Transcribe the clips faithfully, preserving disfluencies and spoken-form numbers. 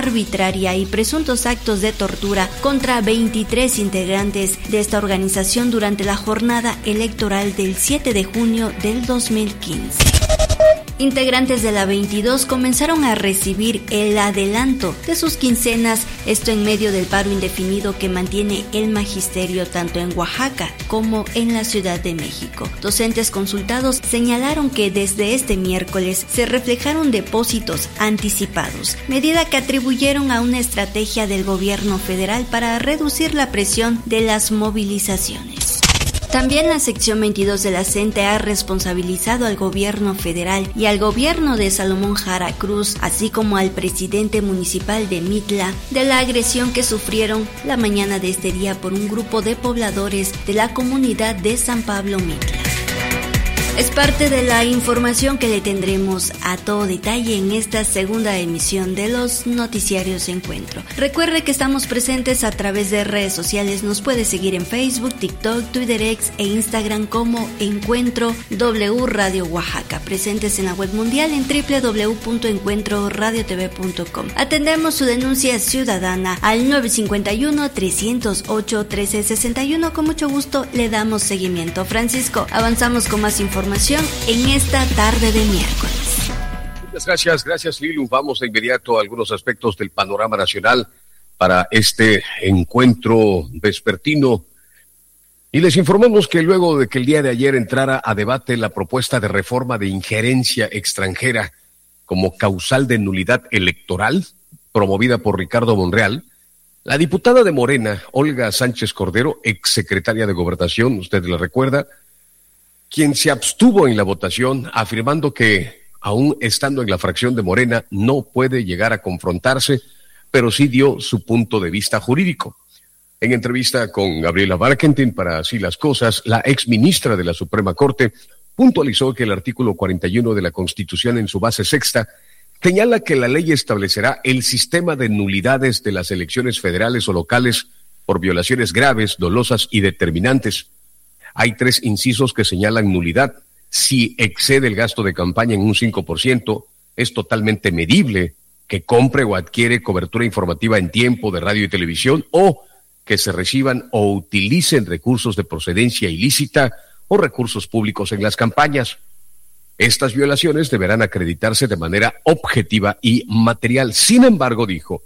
arbitraria y presuntos actos de tortura contra veintitrés integrantes de esta organización durante la jornada electoral del siete de junio del dos mil quince. Integrantes de la veintidós comenzaron a recibir el adelanto de sus quincenas, esto en medio del paro indefinido que mantiene el magisterio tanto en Oaxaca como en la Ciudad de México. Docentes consultados señalaron que desde este miércoles se reflejaron depósitos anticipados, medida que atribuyeron a una estrategia del gobierno federal para reducir la presión de las movilizaciones. También la sección veintidós de la CENTE ha responsabilizado al gobierno federal y al gobierno de Salomón Jara Cruz, así como al presidente municipal de Mitla, de la agresión que sufrieron la mañana de este día por un grupo de pobladores de la comunidad de San Pablo Mitla. Es parte de la información que le tendremos a todo detalle en esta segunda emisión de los Noticiarios Encuentro. Recuerde que estamos presentes a través de redes sociales. Nos puede seguir en Facebook, TikTok, Twitter X e Instagram como Encuentro W Radio Oaxaca. Presentes en la web mundial en doble u doble u doble u punto encuentro radio t v punto com. Atendemos su denuncia ciudadana al nueve cinco uno, tres cero ocho, uno tres seis uno. Con mucho gusto le damos seguimiento. Francisco, avanzamos con más información en esta tarde de miércoles. Muchas gracias, gracias Lilu. Vamos de inmediato a algunos aspectos del panorama nacional para este encuentro vespertino. Y les informamos que luego de que el día de ayer entrara a debate la propuesta de reforma de injerencia extranjera como causal de nulidad electoral, promovida por Ricardo Monreal, la diputada de Morena, Olga Sánchez Cordero, exsecretaria de Gobernación, usted la recuerda, quien se abstuvo en la votación, afirmando que, aún estando en la fracción de Morena, no puede llegar a confrontarse, pero sí dio su punto de vista jurídico. En entrevista con Gabriela Barkentin para Así las Cosas, la exministra de la Suprema Corte puntualizó que el artículo cuarenta y uno de la Constitución en su base sexta señala que la ley establecerá el sistema de nulidades de las elecciones federales o locales por violaciones graves, dolosas y determinantes. Hay tres incisos que señalan nulidad. Si excede el gasto de campaña en un cinco por ciento, es totalmente medible que compre o adquiere cobertura informativa en tiempo de radio y televisión, o que se reciban o utilicen recursos de procedencia ilícita o recursos públicos en las campañas. Estas violaciones deberán acreditarse de manera objetiva y material. Sin embargo, dijo,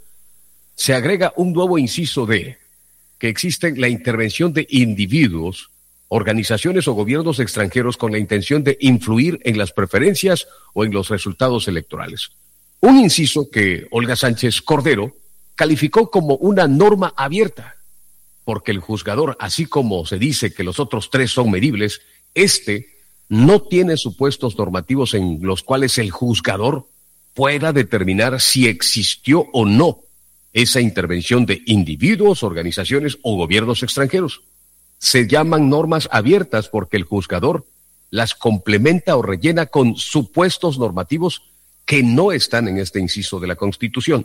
se agrega un nuevo inciso de que existe la intervención de individuos, organizaciones o gobiernos extranjeros con la intención de influir en las preferencias o en los resultados electorales. Un inciso que Olga Sánchez Cordero calificó como una norma abierta, porque el juzgador, así como se dice que los otros tres son medibles, este no tiene supuestos normativos en los cuales el juzgador pueda determinar si existió o no esa intervención de individuos, organizaciones o gobiernos extranjeros. Se llaman normas abiertas porque el juzgador las complementa o rellena con supuestos normativos que no están en este inciso de la Constitución.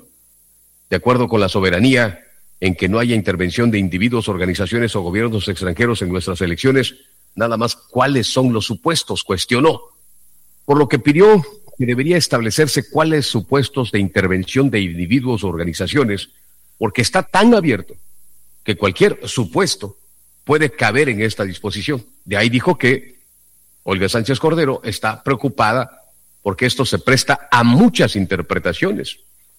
De acuerdo con la soberanía en que no haya intervención de individuos, organizaciones o gobiernos extranjeros en nuestras elecciones, nada más cuáles son los supuestos, cuestionó. Por lo que pidió que debería establecerse cuáles supuestos de intervención de individuos o organizaciones, porque está tan abierto que cualquier supuesto puede caber en esta disposición. De ahí dijo que Olga Sánchez Cordero está preocupada porque esto se presta a muchas interpretaciones.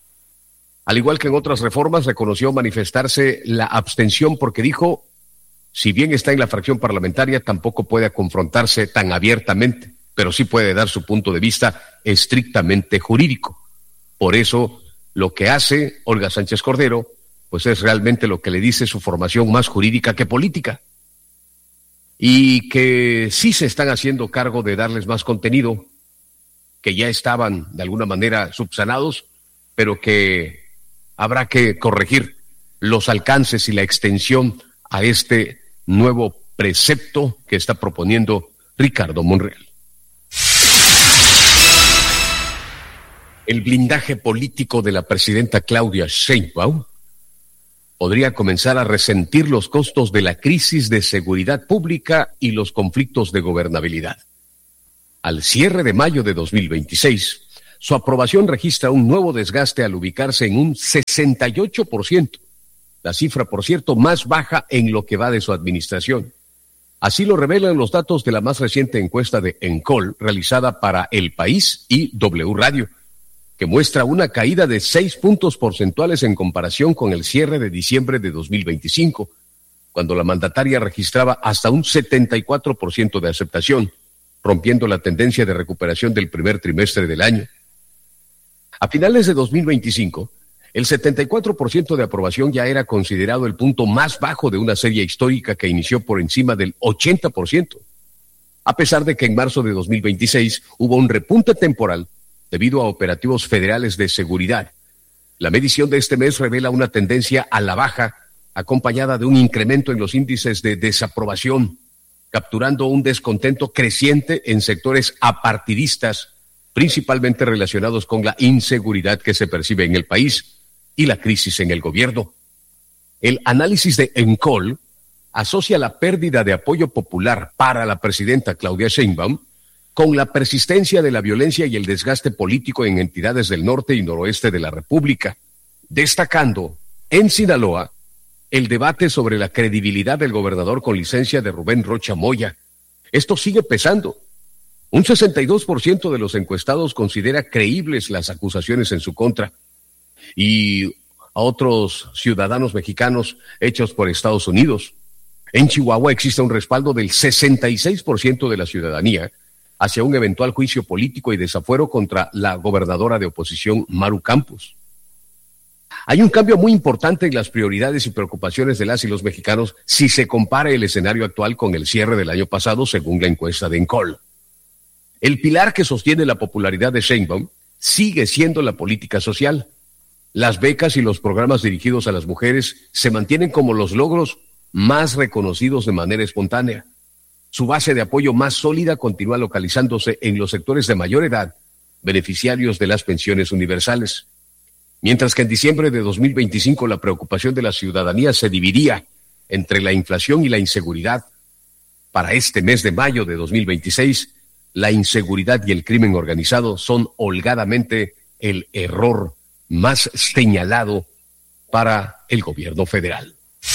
Al igual que en otras reformas, reconoció manifestarse la abstención porque dijo, si bien está en la fracción parlamentaria, tampoco puede confrontarse tan abiertamente, pero sí puede dar su punto de vista estrictamente jurídico. Por eso, lo que hace Olga Sánchez Cordero pues es realmente lo que le dice su formación más jurídica que política. Y que sí se están haciendo cargo de darles más contenido, que ya estaban de alguna manera subsanados, pero que habrá que corregir los alcances y la extensión a este nuevo precepto que está proponiendo Ricardo Monreal. El blindaje político de la presidenta Claudia Sheinbaum podría comenzar a resentir los costos de la crisis de seguridad pública y los conflictos de gobernabilidad. Al cierre de mayo de dos mil veintiséis, su aprobación registra un nuevo desgaste al ubicarse en un sesenta y ocho por ciento, la cifra, por cierto, más baja en lo que va de su administración. Así lo revelan los datos de la más reciente encuesta de ENCOL realizada para El País y W Radio, que muestra una caída de seis puntos porcentuales en comparación con el cierre de diciembre de dos mil veinticinco, cuando la mandataria registraba hasta un setenta y cuatro por ciento de aceptación, rompiendo la tendencia de recuperación del primer trimestre del año. A finales de dos mil veinticinco, el setenta y cuatro por ciento de aprobación ya era considerado el punto más bajo de una serie histórica que inició por encima del ochenta por ciento, a pesar de que en marzo de dos mil veintiséis hubo un repunte temporal debido a operativos federales de seguridad. La medición de este mes revela una tendencia a la baja, acompañada de un incremento en los índices de desaprobación, capturando un descontento creciente en sectores apartidistas, principalmente relacionados con la inseguridad que se percibe en el país y la crisis en el gobierno. El análisis de ENCOL asocia la pérdida de apoyo popular para la presidenta Claudia Sheinbaum con la persistencia de la violencia y el desgaste político en entidades del norte y noroeste de la República, destacando en Sinaloa el debate sobre la credibilidad del gobernador con licencia de Rubén Rocha Moya. Esto sigue pesando. Un sesenta y dos por ciento de los encuestados considera creíbles las acusaciones en su contra, y a otros ciudadanos mexicanos hechos por Estados Unidos. En Chihuahua existe un respaldo del sesenta y seis por ciento de la ciudadanía hacia un eventual juicio político y desafuero contra la gobernadora de oposición, Maru Campos. Hay un cambio muy importante en las prioridades y preocupaciones de las y los mexicanos si se compara el escenario actual con el cierre del año pasado, según la encuesta de ENCOL. El pilar que sostiene la popularidad de Sheinbaum sigue siendo la política social. Las becas y los programas dirigidos a las mujeres se mantienen como los logros más reconocidos de manera espontánea. Su base de apoyo más sólida continúa localizándose en los sectores de mayor edad, beneficiarios de las pensiones universales. Mientras que en diciembre de dos mil veinticinco la preocupación de la ciudadanía se dividía entre la inflación y la inseguridad, para este mes de mayo de dos mil veintiséis, la inseguridad y el crimen organizado son holgadamente el error más señalado para el gobierno federal.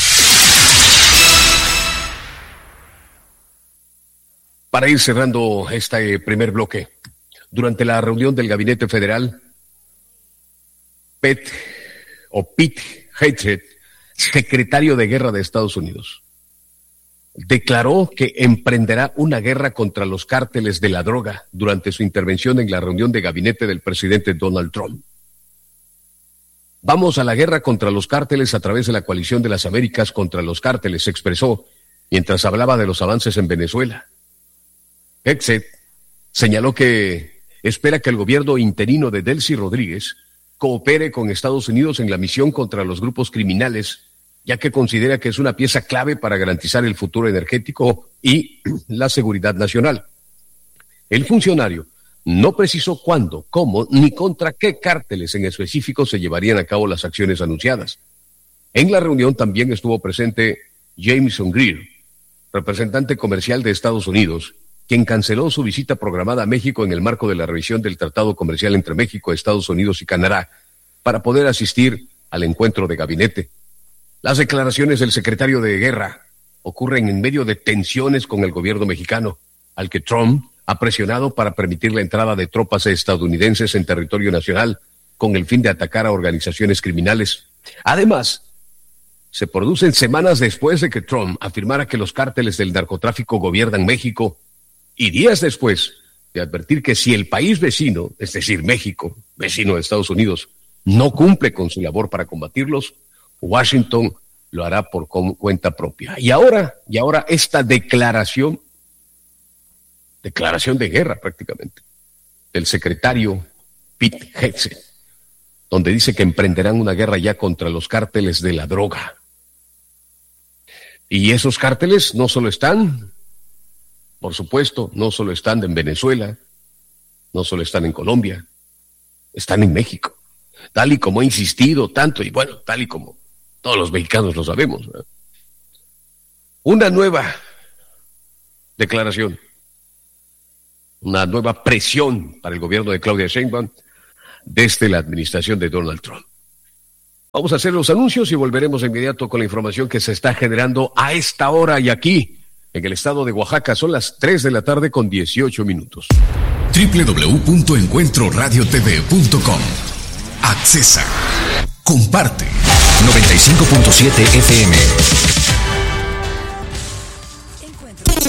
Para ir cerrando este primer bloque, durante la reunión del Gabinete Federal, Pete o Pete Hegseth, secretario de Guerra de Estados Unidos, declaró que emprenderá una guerra contra los cárteles de la droga durante su intervención en la reunión de gabinete del presidente Donald Trump. Vamos a la guerra contra los cárteles a través de la coalición de las Américas contra los cárteles, se expresó mientras hablaba de los avances en Venezuela. Hegseth señaló que espera que el gobierno interino de Delcy Rodríguez coopere con Estados Unidos en la misión contra los grupos criminales, ya que considera que es una pieza clave para garantizar el futuro energético y la seguridad nacional. El funcionario no precisó cuándo, cómo, ni contra qué cárteles en específico se llevarían a cabo las acciones anunciadas. En la reunión también estuvo presente Jameson Greer, representante comercial de Estados Unidos, quien canceló su visita programada a México en el marco de la revisión del Tratado Comercial entre México, Estados Unidos y Canadá, para poder asistir al encuentro de gabinete. Las declaraciones del secretario de Guerra ocurren en medio de tensiones con el gobierno mexicano, al que Trump ha presionado para permitir la entrada de tropas estadounidenses en territorio nacional con el fin de atacar a organizaciones criminales. Además, se producen semanas después de que Trump afirmara que los cárteles del narcotráfico gobiernan México y días después de advertir que si el país vecino, es decir, México, vecino de Estados Unidos, no cumple con su labor para combatirlos, Washington lo hará por cuenta propia. Y ahora, y ahora esta declaración, declaración de guerra prácticamente, del secretario Pete Hegseth, donde dice que emprenderán una guerra ya contra los cárteles de la droga. Y esos cárteles no solo están, por supuesto, no solo están en Venezuela, no solo están en Colombia, están en México, tal y como ha insistido tanto, y bueno, tal y como todos los mexicanos lo sabemos, ¿verdad? Una nueva declaración, una nueva presión para el gobierno de Claudia Sheinbaum desde la administración de Donald Trump. Vamos a hacer los anuncios y volveremos de inmediato con la información que se está generando a esta hora y aquí, en el estado de Oaxaca. Son las tres de la tarde con dieciocho minutos. doble u doble u doble u punto encuentro radio t v punto com. Accesa. Comparte. noventa y cinco punto siete F M.